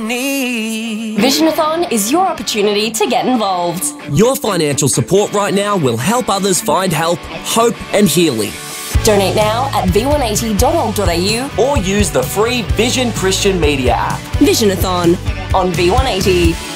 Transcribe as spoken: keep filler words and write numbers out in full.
need. Visionathon is your opportunity to get involved. Your financial support right now will help others find help, hope and healing. Donate now at v one eighty dot org dot a u Or use the free Vision Christian Media app. Visionathon on v one eighty.